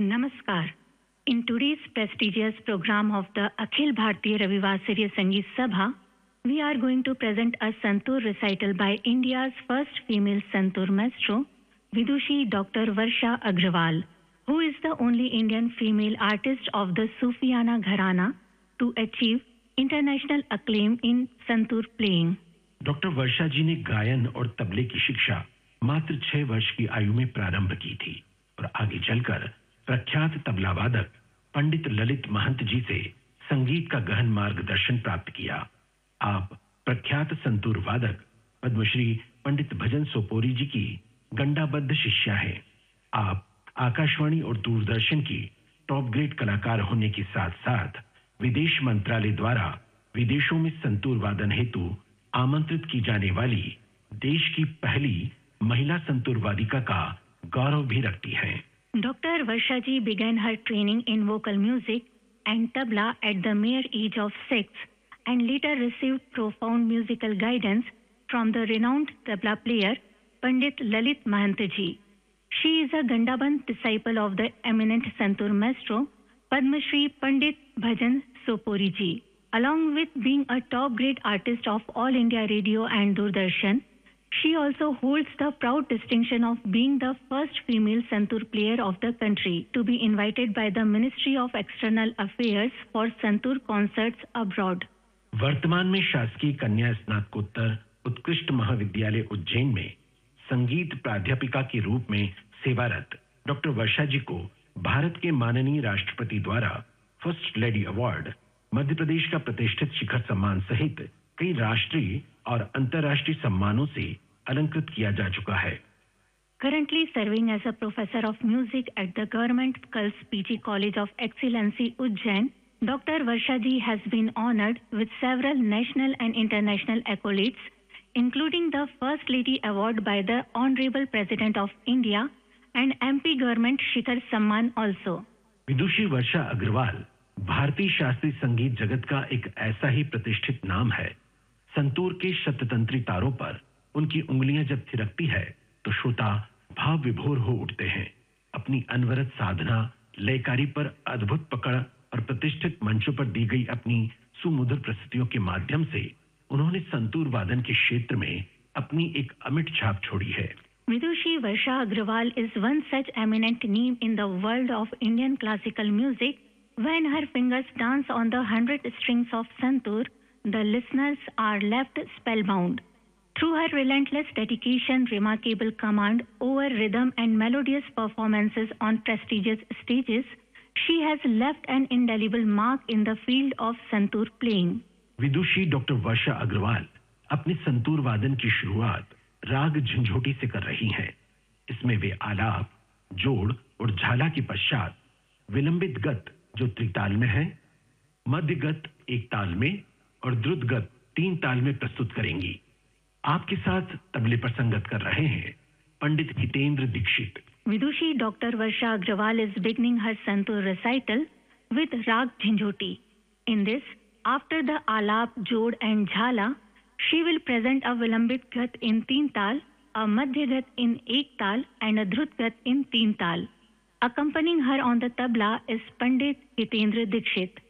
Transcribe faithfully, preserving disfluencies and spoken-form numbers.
Namaskar. In today's prestigious program of the Akhil Bharatiya Ravivasariya Sangeet Sabha, we are going to present a Santoor recital by India's first female Santoor maestro, Vidushi Doctor Varsha Agrawal, who is the only Indian female artist of the Sufiana Gharana to achieve international acclaim in Santoor playing. Doctor वर्षा जी ने गायन और तबले की शिक्षा मात्र छह वर्ष की आयु में प्रारंभ की थी और आगे चलकर प्रख्यात तबला वादक पंडित ललित महंत जी से संगीत का गहन मार्गदर्शन प्राप्त किया। आप प्रख्यात संतूर वादक पद्मश्री पंडित भजन सोपोरी जी की गंडाबद्ध शिष्या हैं। आप आकाशवाणी और दूरदर्शन की टॉप ग्रेड कलाकार होने के साथ साथ विदेश मंत्रालय द्वारा विदेशों में संतूर वादन हेतु आमंत्रित की जाने वाली देश की पहली महिला संतूर वादिका का गौरव भी रखती हैं। Doctor Varsha ji began her training in vocal music and tabla at the mere age of six and later received profound musical guidance from the renowned tabla player Pandit Lalit Mahant ji. She is a Gandaband disciple of the eminent Santoor maestro Padma Shri Pandit Bhajan Sopori ji. Along with being a top grade artist of All India Radio and Doordarshan, she also holds the proud distinction of being the first female Santoor player of the country to be invited by the Ministry of External Affairs for Santoor concerts abroad. वर्तमान में शासकीय कन्या स्नातकोत्तर उत्कृष्ट महाविद्यालय उज्जैन में संगीत प्राध्यापिका के रूप में सेवारत डॉक्टर वर्षा जी को भारत के माननीय राष्ट्रपति द्वारा first lady award, Madhya Pradesh का प्रतिष्ठित शिखर सम्मान सहित कई राष्ट्रीय और अंतर्राष्ट्रीय सम्मानों से अलंकृत किया जा चुका है। Currently serving as a professor of music at the Government Girls P G College of Excellency Ujjain, Doctor Varsha ji has been honored with several national and international accolades, including the First Lady Award by the Honorable President of India and M P Government Shikhar Samman also. विदुषी वर्षा अग्रवाल भारतीय शास्त्रीय संगीत जगत का एक ऐसा ही प्रतिष्ठित नाम है। संतूर के शततंत्री तारों पर उनकी उंगलियां जब थिरकती है तो श्रोता भाव विभोर हो उठते हैं। अपनी अनवरत साधना, लयकारी पर अद्भुत पकड़ और प्रतिष्ठित मंचों पर दी गई अपनी सुमधुर प्रस्तुतियों के माध्यम से उन्होंने संतूर वादन के क्षेत्र में अपनी एक अमिट छाप छोड़ी है। Vidushi Varsha Agrawal is one such eminent name in the world of Indian classical music. When her fingers dance on the hundred strings of Santoor, the listeners are left spellbound. Through her relentless dedication, remarkable command over rhythm and melodious performances on prestigious stages, she has left an indelible mark in the field of Santoor playing. Vidushi doctor वर्षा अग्रवाल अपनी संतूर वादन की शुरुआत राग झंझोटी से कर रही हैं। इसमें वे आलाप, जोड़ और झाला के पश्चात विलंबित गत जो त्रिताल में है, मध्य गत एक ताल में और द्रुत गत तीन ताल में प्रस्तुत करेंगी। आपके साथ तबले पर संगत कर रहे हैं पंडित Hitendra Dixit. Vidushi Doctor Varsha Agrawal is beginning her Santoor recital with Rag Jhinjhoti. In this, after the Alap, Jod and Jhala, she will present a Vilambit Gat in Teen Tal, a Madhya Gat in Ek Tal and a Drut Gat in Teen Tal. Accompanying her on the tabla is Pandit Hitendra Dikshit.